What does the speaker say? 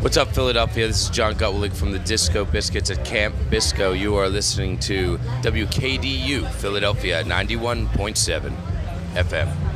What's up, Philadelphia? This is John Gutwillig from the Disco Biscuits at Camp Bisco. You are listening to WKDU Philadelphia 91.7 FM.